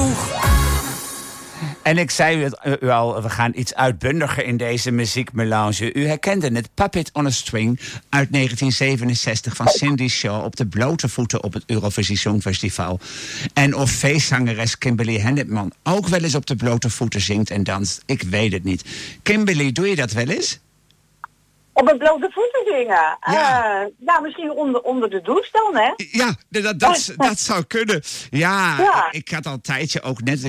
oog. En ik zei u al, we gaan iets uitbundiger in deze muziekmelange. U herkende het Puppet on a String uit 1967 van Cindy Shaw op de blote voeten op het Eurovisie Songfestival. En of feestzangeres Kimberly Hennepman ook wel eens op de blote voeten zingt en danst, ik weet het niet. Kimberly, doe je dat wel eens? Op het blote voeten zingen? Ja. Misschien onder de douche dan, hè? Ja, dat zou kunnen. Ja, ik had al een tijdje ook net...